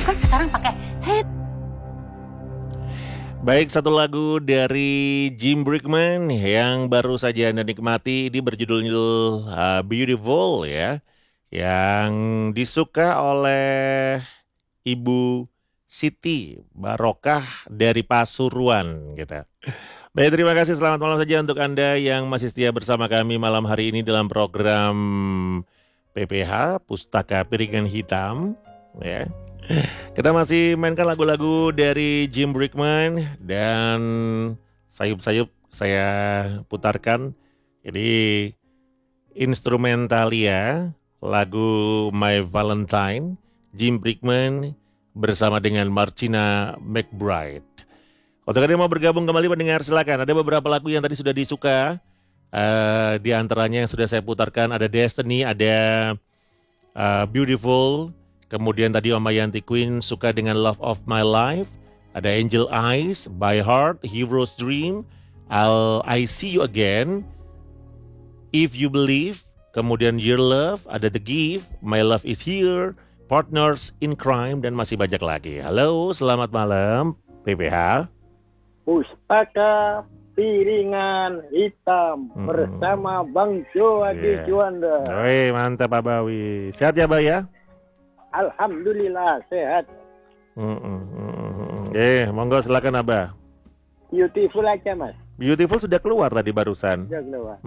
kan sekarang pakai head. Baik, satu lagu dari Jim Brickman yang baru saja Anda nikmati. Ini berjudul Beautiful ya. Yang disuka oleh Ibu Siti Barokah dari Pasuruan gitu. Baik, terima kasih. Selamat malam saja untuk Anda yang masih setia bersama kami malam hari ini dalam program PPH, Pustaka Piringan Hitam ya. Kita masih mainkan lagu-lagu dari Jim Brickman dan sayup-sayup saya putarkan. Jadi instrumentalia lagu My Valentine, Jim Brickman bersama dengan Martina McBride. Untuk Anda yang mau bergabung kembali pendengar silakan. Ada beberapa lagu yang tadi sudah disuka. Di antaranya yang sudah saya putarkan ada Destiny, ada Beautiful. Kemudian tadi Oma Yanti Queen suka dengan Love of My Life. Ada Angel Eyes, By Heart, Hero's Dream, I See You Again, If You Believe. Kemudian Your Love, ada The Gift, My Love Is Here, Partners in Crime, dan masih banyak lagi. Halo, selamat malam PPH. Pustaka Piringan Hitam bersama Bang Jo Adi Juanda. Woi, mantap Pak Bawi. Sehat ya, Pak ya? Alhamdulillah sehat. Monggo silakan Abah. Beautiful aja Mas. Beautiful sudah keluar tadi barusan. Sudah keluar.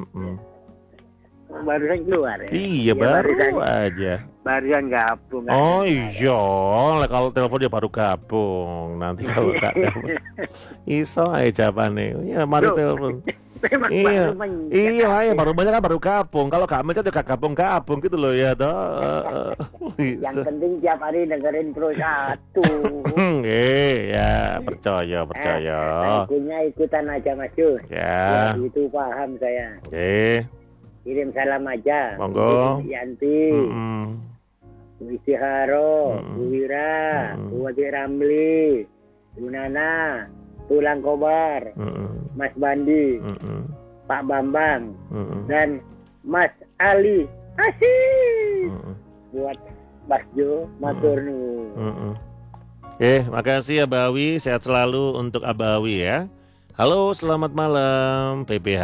Barusan keluar ya. Iya, baru aja. Barusan gabung. Oh iya, kalau telepon dia baru gabung. Nanti kalau tak dapat, iso aja jawabannya. Ya mari telepon. Iya, baru banyak kan baru gabung. Kalau gak mencet ya gabung gitu loh ya toh. Yang penting tiap hari dengerin Pro 1. Ya percaya. Lagunya ikutan aja Mas Jus. Ya. Itu paham saya. Kirim salam aja. Monggo. Yanti. Bu Istiharo, Bu Wira, Bu Wati Ramli, Bu Nana, Tulang Kobar, Mas Bandi, Pak Bambang, dan Mas Ali. Asik. Buat Mas Jo, matur nuwun. Makasih Abawi, sehat selalu untuk Abawi ya. Halo, selamat malam PPH.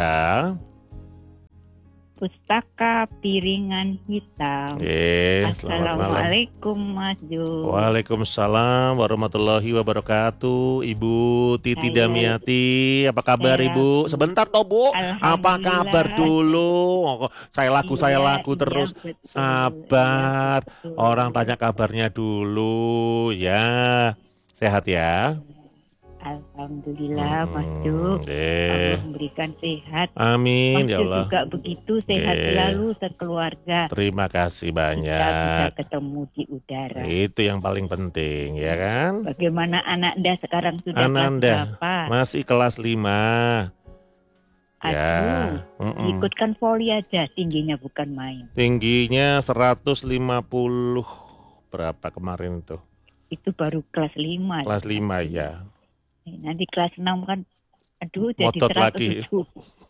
Pustaka Piringan Hitam. Assalamualaikum Mas Jo. Waalaikumsalam warahmatullahi wabarakatuh. Ibu Titi Damiati, apa kabar Ibu? Sebentar toh Bu, apa kabar dulu? Saya lagu terus. Betul, Sabar, betul. orang tanya kabarnya dulu ya. Sehat ya? Alhamdulillah Mas Jo, Allah memberikan sehat. Amin Mas ya Jo Allah. juga begitu, sehat selalu sekeluarga. Terima kasih Kita banyak. bisa ketemu di udara. Itu yang paling penting ya kan? Bagaimana anak Anda sekarang sudah kelas Ananda berapa? masih kelas 5. Aduh, ikutkan voli aja, tingginya bukan main. Tingginya 150 berapa kemarin tuh? Itu baru kelas 5. Kelas 5 ya. Nanti kelas 6 kan, aduh jadi Motot lagi. 107.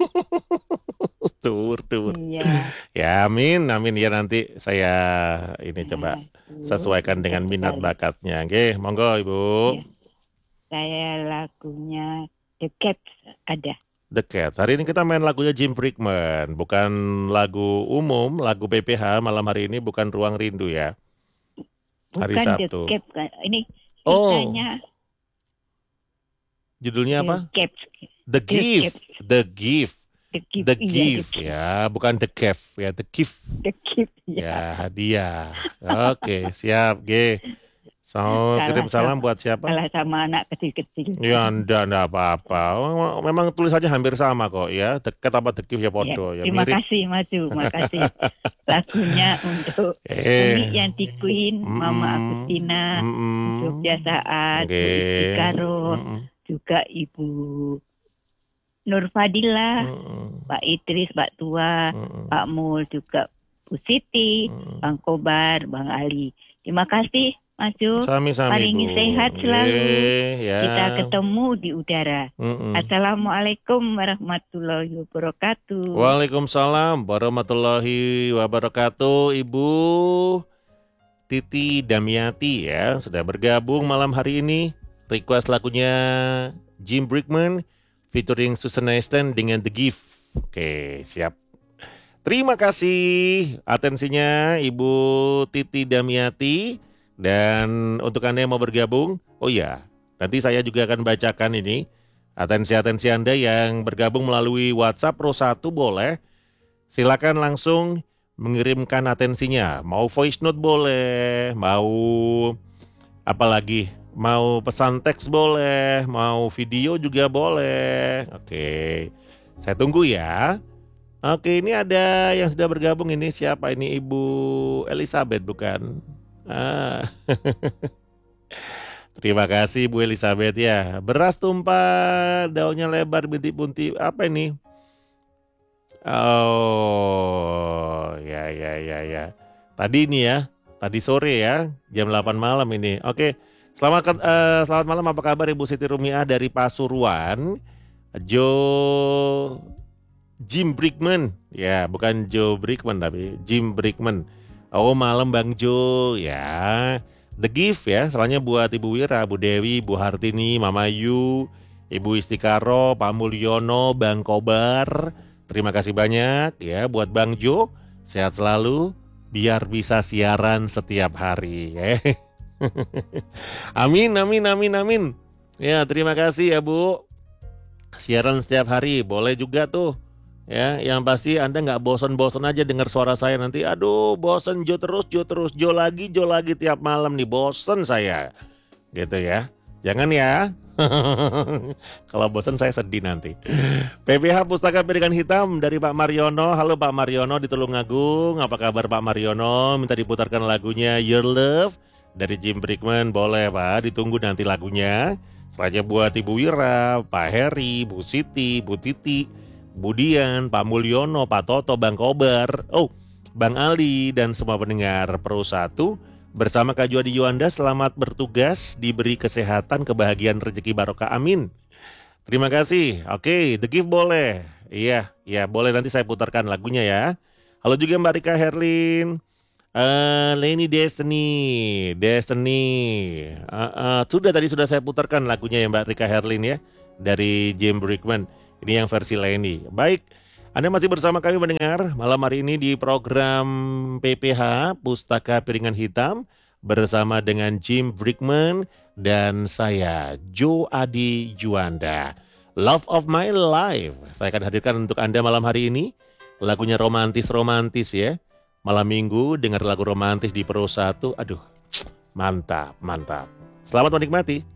Tur. Iya. Ya amin ya, nanti saya ini coba sesuaikan dengan minat bakatnya. Oke, monggo Ibu. Ya. Saya lagunya The Caps ada. The Cats. Hari ini kita main lagunya Jim Brickman, bukan lagu umum, lagu PPH malam hari ini, bukan Ruang Rindu ya. Hari Bukan Sabtu. The Caps kan. Ini Oh. kitanya Judulnya apa? The Caps. The Gift. The Gift. The Iya, Gift ya, bukan The Cave ya, The Gift. The Gift ya. Ya, hadiah. Oke, siap, G. So, kirim salam buat siapa? Kalah sama anak kecil-kecil. Ya, enggak apa-apa. Memang tulisannya hampir sama kok ya. Dekat apa The Gift ya podo ya. Terima Mirip. kasih Maju, makasih. Lagunya untuk Umi Yanti Queen, Mama Agustina, Jogja Saat, Bu Istikaro, juga Ibu Nur Fadila, Pak Idris, Pak Tua, Pak Mul, juga Bu Siti, Bang Kobar, Bang Ali. Terima kasih Mas Jo. Sami-sami Paling Bu. sehat selalu. Ya. Kita ketemu di udara. Assalamualaikum warahmatullahi wabarakatuh. Waalaikumsalam warahmatullahi wabarakatuh. Ibu Titi Damiati ya, sudah bergabung malam hari ini. Request lagunya Jim Brickman featuring Susan Esten dengan The Gift. Oke, siap. Terima kasih atensinya Ibu Titi Damiati. Dan untuk Anda yang mau bergabung, oh ya, nanti saya juga akan bacakan ini atensi-atensi Anda yang bergabung melalui WhatsApp Pro 1 boleh. Silakan langsung mengirimkan atensinya. Mau voice note boleh, mau apa lagi? Mau pesan teks boleh, mau video juga boleh. Oke, saya tunggu ya. Oke, ini ada yang sudah bergabung ini. Siapa ini? Ibu Elizabeth bukan? Terima kasih Bu Elizabeth ya. Beras tumpah, daunnya lebar, bintik-bintik. Apa ini? Oh, ya. Tadi ini ya, tadi sore ya, jam 8 malam ini. Oke, selamat malam. Apa kabar Ibu Siti Rumiah dari Pasuruan? Jim Brickman, ya bukan Joe Brickman tapi Jim Brickman. Oh malam Bang Jo ya. The Gift ya, soalnya buat Ibu Wira, Bu Dewi, Bu Hartini, Mama Yu, Ibu Istikaro, Pak Mulyono, Bang Kobar. Terima kasih banyak ya buat Bang Jo. Sehat selalu, biar bisa siaran setiap hari. Amin. Ya terima kasih ya Bu. Siaran setiap hari, boleh juga tuh. Ya, yang pasti Anda nggak bosan-bosan aja dengar suara saya nanti. Aduh, bosan Jo terus, Jo lagi tiap malam nih, bosan saya. Gitu ya. Jangan ya. Kalau bosan saya sedih nanti. PPH Pustaka Piringan Hitam dari Pak Mariono. Halo Pak Mariono di Tulungagung. Apa kabar Pak Mariono? Minta diputarkan lagunya Your Love dari Jim Brickman. Boleh Pak, ditunggu nanti lagunya. Selanjutnya buat Ibu Wira, Pak Heri, Bu Siti, Bu Titi, Bu Dian, Pak Mulyono, Pak Toto, Bang Kobar, Bang Ali, dan semua pendengar Pro 1. Bersama Kak Juadi Yuanda, selamat bertugas, diberi kesehatan, kebahagiaan, rezeki barokah, amin. Terima kasih. Oke, The Gift boleh. Iya, boleh nanti saya putarkan lagunya ya. Halo juga Mbak Rika Herlin. Leni Destiny. Sudah saya putarkan lagunya ya Mbak Rika Herlin ya, dari Jim Brickman. Ini yang versi Leni. Baik, Anda masih bersama kami mendengar malam hari ini di program PPH Pustaka Piringan Hitam bersama dengan Jim Brickman dan saya Joe Adi Juanda. Love of My Life. Saya akan hadirkan untuk Anda malam hari ini lagunya romantis ya. Malam minggu dengar lagu romantis di Pro 1. Aduh, mantap. Selamat menikmati.